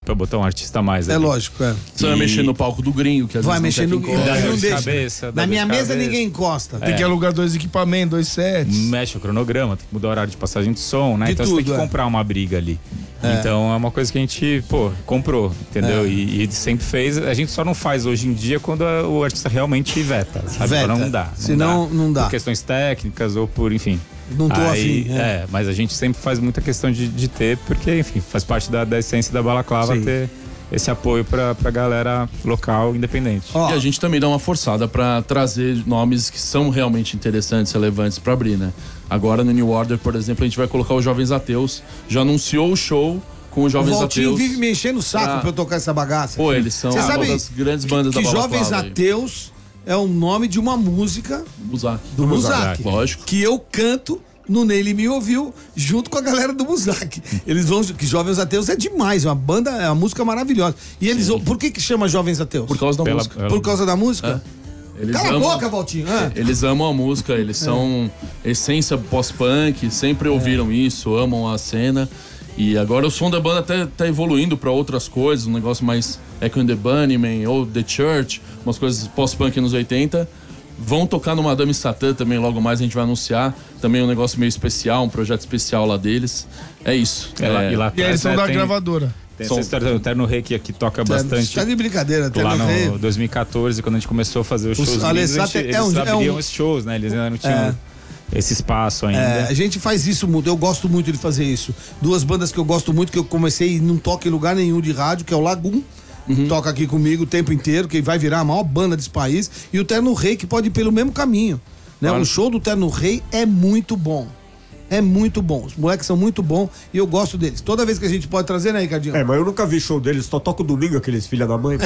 pra botar um artista a mais. É lógico, Você vai mexer no palco do gringo, que às vai vezes mexer no não quer não deixa. cabeça, Na minha mesa ninguém encosta. Tem que alugar 2 equipamentos, 2 sets. Mexe o cronograma, tem que mudar o horário de passagem de som, né? De Então tudo, você tem que comprar uma briga ali. Então é uma coisa que a gente, comprou, entendeu? E sempre fez. A gente só não faz hoje em dia quando o artista realmente veta, sabe? Veta. Não dá. Senão não dá. Por questões técnicas ou por, enfim. Não tô afim. Mas a gente sempre faz muita questão de ter, porque, enfim, faz parte da essência da Balaclava ter esse apoio pra galera local independente. E a gente também dá uma forçada pra trazer nomes que são realmente interessantes, relevantes pra abrir, né? Agora no New Order, por exemplo, a gente vai colocar os Jovens Ateus. Já anunciou o show com os Jovens O Valtinho Ateus. vive me enchendo o saco pra eu tocar essa bagaça. Pô, eles são Você uma sabe das grandes bandas da que Balaclava. Jovens Ateus é o nome de uma música do Muzak. Lógico. Que eu canto no Nele Me Ouviu, junto com a galera do Muzak. Eles vão, que Jovens Ateus é demais, é uma banda, é uma música maravilhosa. E eles, por que chama Jovens Ateus? Por causa da música. Por causa da música? Eles Cala amam, a boca, Valtinho. Eles amam a música, eles são essência pós-punk, sempre ouviram isso, amam a cena. E agora o som da banda até tá evoluindo pra outras coisas, um negócio mais Echo and the Bunnymen ou The Church, umas coisas pós-punk nos 80. Vão tocar no Madame Satã também, logo mais a gente vai anunciar. Também um negócio meio especial, um projeto especial lá deles. É isso. E lá E eles são da gravadora. Tem essa história do Terno Rei que toca bastante. Tá de brincadeira, Lá Terno Rei. no 2014, quando a gente começou a fazer os shows, eles abriam os shows, né? Eles ainda não tinham esse espaço ainda. A gente faz isso muito, eu gosto muito de fazer isso. 2 bandas que eu gosto muito, que eu comecei e não toco em lugar nenhum de rádio, que é o Lagum. Toca aqui comigo o tempo inteiro, que vai virar a maior banda desse país, e o Terno Rei, que pode ir pelo mesmo caminho, né? O show do Terno Rei é muito bom. É muito bom. Os moleques são muito bons e eu gosto deles. Toda vez que a gente pode trazer, né, Ricardinho? Mas eu nunca vi show deles, só toco domingo aqueles filha da mãe.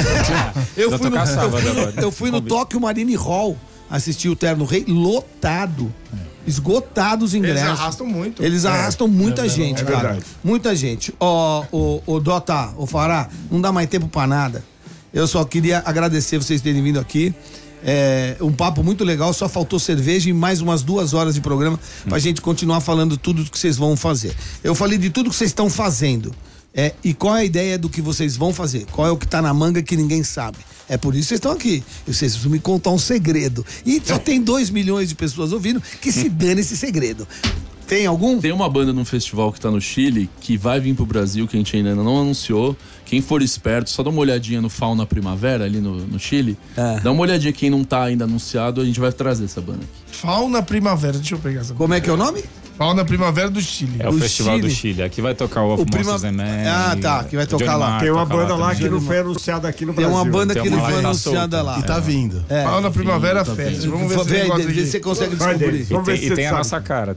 Eu fui no Tokyo Marine Hall assistir o Terno Rei lotado. Esgotados os ingressos. Eles arrastam muito. Eles arrastam muita gente, cara. verdade. Muita gente. Ó, Dota, Fará, não dá mais tempo pra nada. Eu só queria agradecer vocês terem vindo aqui. Um papo muito legal, só faltou cerveja e mais umas 2 horas de programa pra gente continuar falando tudo que vocês vão fazer. Eu falei de tudo que vocês estão fazendo. E qual é a ideia do que vocês vão fazer? Qual é o que tá na manga que ninguém sabe? É por isso que vocês estão aqui. E vocês precisam me contar um segredo. E só tem 2 milhões de pessoas ouvindo, que se dane esse segredo. Tem algum? Tem uma banda num festival que tá no Chile, que vai vir pro Brasil, que a gente ainda não anunciou. Quem for esperto, só dá uma olhadinha no Fauna Primavera, ali no Chile. Dá uma olhadinha, quem não tá ainda anunciado, a gente vai trazer essa banda aqui. Fauna Primavera, deixa eu pegar essa. Como é que é o nome? Fauna Primavera do Chile. É o Festival do Chile. Aqui vai tocar o Monsters and Men. Que vai tocar lá. Tem uma banda lá que não foi anunciada aqui no Tem Brasil. uma banda que não foi lá que tá anunciada lá. E tá vindo. Fauna Primavera Fest. Vamos ver se Vê você gosta aí, vê se disso. você consegue Vai descobrir. dele. Vamos ver se E você tem a sabe. nossa cara,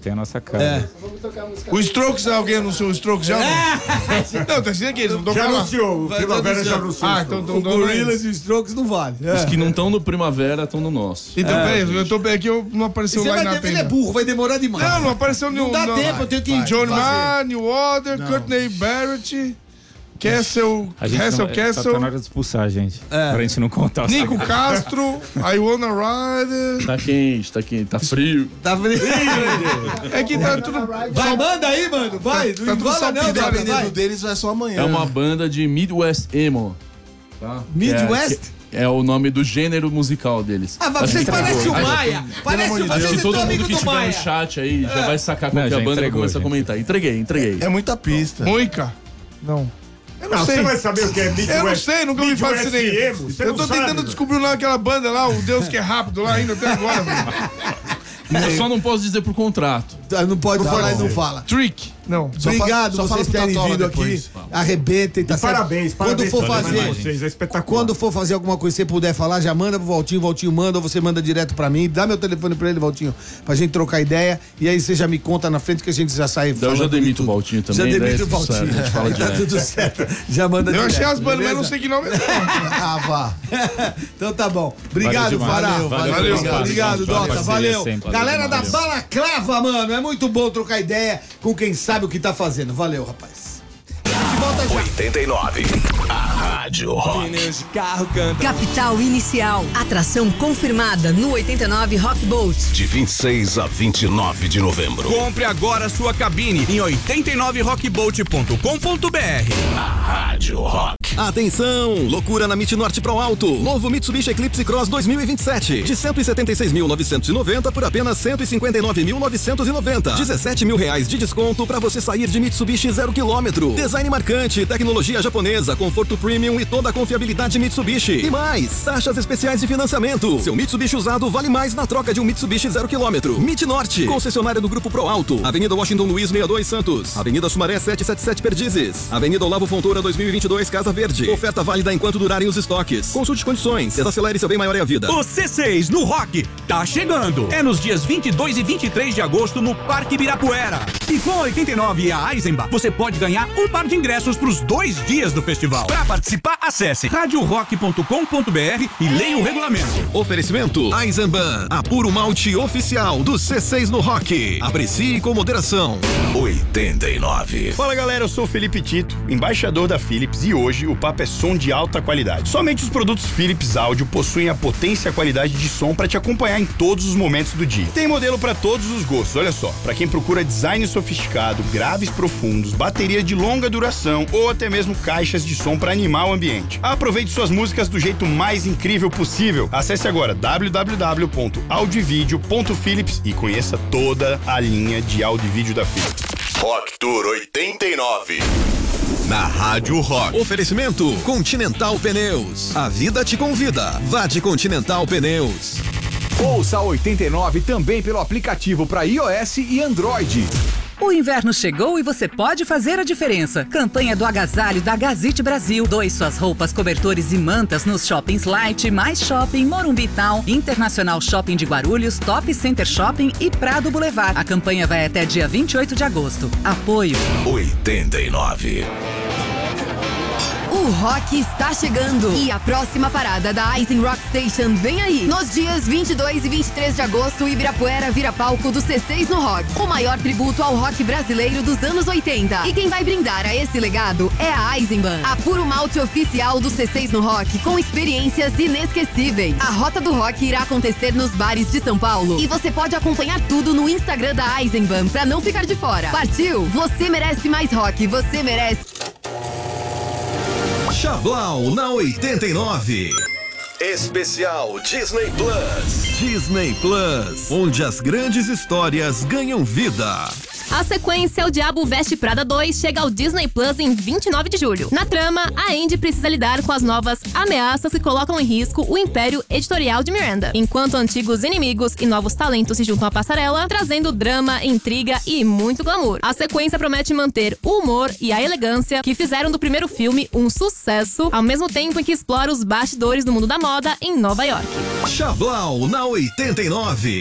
O Strokes, alguém anunciou o Strokes já? Não, tá dizendo que eles vão Já tocar lá. anunciou, o Primavera já anunciou. Então O Gorillaz e os Strokes não vale. Os que não estão no Primavera estão no nosso. Então, peraí, eu tô aqui, não apareceu Você o vai line-up ter, ele é ainda. burro, vai demorar demais. Não apareceu nenhum. Não dá tempo, eu tenho que John fazer. Mann, New Order, Courtney Barrett, Castle, A gente Hassel não, tá na Castle, hora de expulsar a gente. Pra gente não contar o Nico Castro, I Wanna Ride. Tá quente, tá frio. Tá vendo? É que tá tudo. Vai, manda aí, mano. Vai. Tá Não tudo enrola não, salpicado, vai. Dependendo deles, vai só amanhã. É uma banda de Midwest Emo. Tá? Midwest? É o nome do gênero musical deles. Vocês parecem o Maia. Parece o Acho que vocês todo são mundo amigo que do estiver Maia. no chat aí já vai sacar qual Não, que é a já banda e vai entregou, começar a gente. comentar. Entreguei. É muita pista. Moica. Não. Eu não Não, sei. você vai saber o que é Midwest. Eu não sei, nunca ouvi falar desse Midwest nem. Emo, você Eu não tô sabe, tentando velho. descobrir o nome daquela banda lá, o Deus que é rápido lá ainda até agora, velho. Eu só não posso dizer por contrato. Não pode falar e não fala. Trick. Não. Obrigado só vocês fala pro terem Tatola vindo depois. aqui. Arrebentem, tá certo? Parabéns Quando for pra fazer, vocês, é espetacular. quando for fazer alguma coisa que você puder falar, já manda pro Valtinho, o Valtinho manda, ou você manda direto pra mim. Dá meu telefone pra ele, Valtinho, pra gente trocar ideia. E aí você já me conta na frente que a gente já sai Eu falando. já de demito o tudo. Valtinho também. Já daí demite é o tudo certo, Valtinho. a gente fala Tá direto. tudo certo. Já manda Eu direto. achei as bandas, mas beleza? não sei que nome. Ah, vá. Então tá bom. Obrigado, demais. Fará. Valeu, Obrigado, Dota. parceria Valeu. sempre. Galera da Valeu. Balaclava, mano. É muito bom trocar ideia com quem sabe o que tá fazendo. Valeu, rapaz. A gente volta já. 89. A Rádio Rock. Pneus de carro canta. Capital Inicial. Atração confirmada no 89 Rock Boat. De 26 a 29 de novembro. Compre agora sua cabine em 89rockboat.com.br. A Rádio Rock. Atenção! Loucura na MIT Norte Pro Alto. Novo Mitsubishi Eclipse Cross 2027. De 176.990 por apenas 159.990. 17 mil reais de desconto para você sair de Mitsubishi 0 km. Design marcante, tecnologia japonesa, conforto premium e toda a confiabilidade Mitsubishi. E mais, taxas especiais de financiamento. Seu Mitsubishi usado vale mais na troca de um Mitsubishi 0 km. MIT Norte, concessionária do Grupo Pro Alto. Avenida Washington Luiz 62 Santos. Avenida Sumaré 777 Perdizes. Avenida Olavo Fontoura 2022 Casa Verde. Oferta válida enquanto durarem os estoques. Consulte condições. Desacelere seu bem maior é a vida. O C6 no Rock tá chegando. É nos dias 22 e 23 de agosto no Parque Ibirapuera. E com a 89 e a Eisenbach, você pode ganhar um par de ingressos pros 2 dias do festival. Para participar, acesse radiorock.com.br e leia o regulamento. Oferecimento Eisenbahn, a puro malte oficial do C6 no Rock. Aprecie com moderação. 89. Fala galera, eu sou o Felipe Tito, embaixador da Philips, e hoje o papo é som de alta qualidade. Somente os produtos Philips Audio possuem a potência e a qualidade de som para te acompanhar em todos os momentos do dia. Tem modelo para todos os gostos, olha só. Para quem procura design sofisticado, graves profundos, bateria de longa duração ou até mesmo caixas de som para animar o ambiente. Aproveite suas músicas do jeito mais incrível possível. Acesse agora www.audiovideo.philips e conheça toda a linha de áudio e vídeo da Philips. Rock Tour 89. Na Rádio Rock. Oferecimento Continental Pneus. A vida te convida. Vá de Continental Pneus. Ouça a 89 também pelo aplicativo para iOS e Android. O inverno chegou e você pode fazer a diferença. Campanha do agasalho da Gazite Brasil. Doe suas roupas, cobertores e mantas nos shoppings Light, Mais Shopping, Morumbi Town, Internacional Shopping de Guarulhos, Top Center Shopping e Prado Boulevard. A campanha vai até dia 28 de agosto. Apoio 89. O rock está chegando e a próxima parada da Rising Rock Station vem aí. Nos dias 22 e 23 de agosto, o Ibirapuera vira palco do C6 no Rock, o maior tributo ao rock brasileiro dos anos 80. E quem vai brindar a esse legado é a Eisenbahn, a puro malte oficial do C6 no Rock, com experiências inesquecíveis. A Rota do Rock irá acontecer nos bares de São Paulo e você pode acompanhar tudo no Instagram da Eisenbahn pra não ficar de fora. Partiu? Você merece mais rock, você merece... Chablau na 89. Especial Disney Plus. Disney Plus, onde as grandes histórias ganham vida. A sequência O Diabo Veste Prada 2 chega ao Disney Plus em 29 de julho. Na trama, a Andy precisa lidar com as novas ameaças que colocam em risco o império editorial de Miranda, enquanto antigos inimigos e novos talentos se juntam à passarela, trazendo drama, intriga e muito glamour. A sequência promete manter o humor e a elegância que fizeram do primeiro filme um sucesso, ao mesmo tempo em que explora os bastidores do mundo da moda em Nova York. Chablau na 89.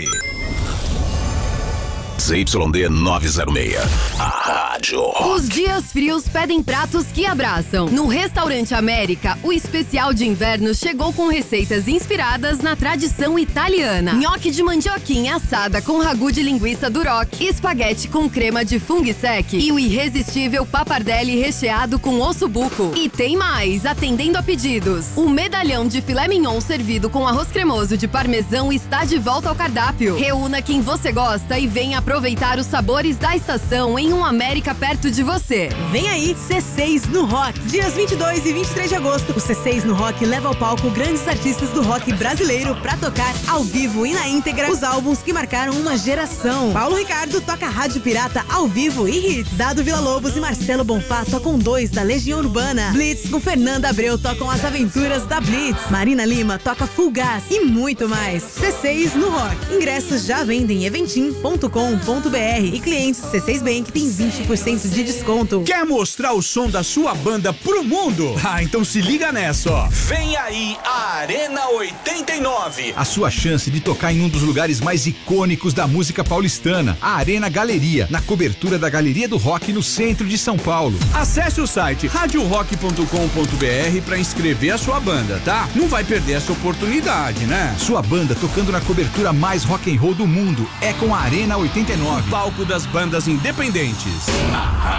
ZYD 906. A Rádio Rock. Os dias frios pedem pratos que abraçam. No Restaurante América, o especial de inverno chegou com receitas inspiradas na tradição italiana. Nhoque de mandioquinha assada com ragu de linguiça duroc, espaguete com crema de funghi sec e o irresistível pappardelle recheado com osso buco. E tem mais, atendendo a pedidos. O medalhão de filé mignon servido com arroz cremoso de parmesão está de volta ao cardápio. Reúna quem você gosta e venha aproveitar os sabores da estação em um América perto de você. Vem aí, C6 no Rock. Dias 22 e 23 de agosto, o C6 no Rock leva ao palco grandes artistas do rock brasileiro pra tocar ao vivo e na íntegra os álbuns que marcaram uma geração. Paulo Ricardo toca Rádio Pirata ao vivo e hits. Dado Villa-Lobos e Marcelo Bonfá tocam 2 da Legião Urbana. Blitz com Fernanda Abreu tocam As Aventuras da Blitz. Marina Lima toca Full Gas e muito mais. C6 no Rock. Ingressos já vendem em eventim.com.br e clientes C6 Bank tem 20% de desconto. Quer mostrar o som da sua banda pro mundo? Ah, então se liga nessa, ó. Vem aí a Arena 89. A sua chance de tocar em um dos lugares mais icônicos da música paulistana, a Arena Galeria, na cobertura da Galeria do Rock no centro de São Paulo. Acesse o site radiorock.com.br pra inscrever a sua banda, tá? Não vai perder essa oportunidade, né? Sua banda tocando na cobertura mais rock and roll do mundo é com a Arena 89, palco das bandas independentes.